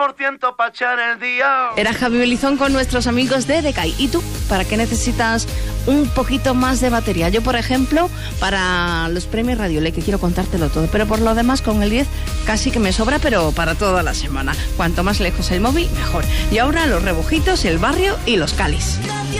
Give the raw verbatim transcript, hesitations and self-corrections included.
por ciento para echar el día. Era Javi Belizón con nuestros amigos de Decay. ¿Y tú? ¿Para qué necesitas un poquito más de batería? Yo, por ejemplo, para los premios Radioley, que quiero contártelo todo, pero por lo demás con el diez casi que me sobra, pero para toda la semana. Cuanto más lejos el móvil, mejor. Y ahora los Rebujitos, el Barrio y los Calis.